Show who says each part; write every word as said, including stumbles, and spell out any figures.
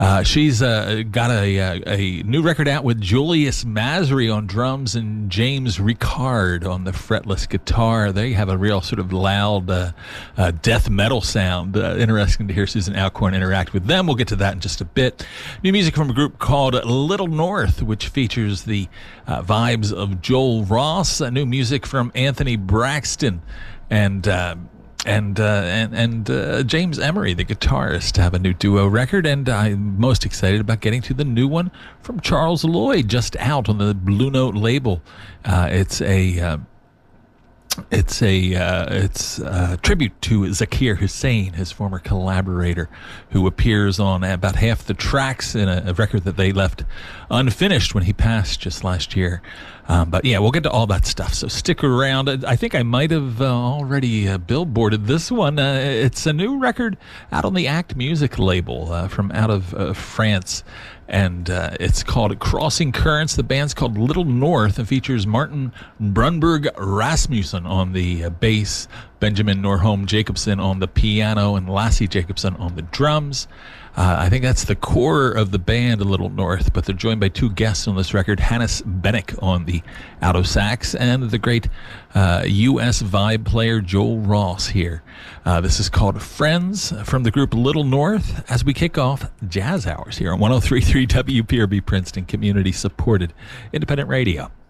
Speaker 1: Uh, she's uh, got a, a a new record out with Julius Masri on drums and James Ricard on the fretless guitar. They have a real sort of loud uh, uh, death metal sound. Uh, interesting to hear Susan Alcorn interact with them. We'll get to that in just a bit. New music from a group called Little North, which features the uh, vibes of Joel Ross. Uh, new music from Anthony Braxton and uh, and uh, and, and uh, James Emery, the guitarist, have a new duo record, and I'm most excited about getting to the new one from Charles Lloyd, just out on the Blue Note label. Uh, it's a uh, It's a uh, it's a tribute to Zakir Hussain, his former collaborator, who appears on about half the tracks in a, a record that they left unfinished when he passed just last year. Um, but yeah, we'll get to all that stuff, so stick around. I think I might have uh, already uh, billboarded this one. Uh, it's a new record out on the Act Music label uh, from out of uh, France. And uh, it's called Crossing Currents. The band's called Little North and features Martin Brunberg Rasmussen on the uh, bass, Benjamin Norholm Jacobson on the piano, and Lassie Jacobson on the drums. Uh, I think that's the core of the band, Little North, but they're joined by two guests on this record, Hannes Bennick on the alto sax and the great uh, U S vibe player Joel Ross here. Uh, this is called Friends from the group Little North as we kick off Jazz Hours here on one oh three point three W P R B Princeton, community supported independent radio.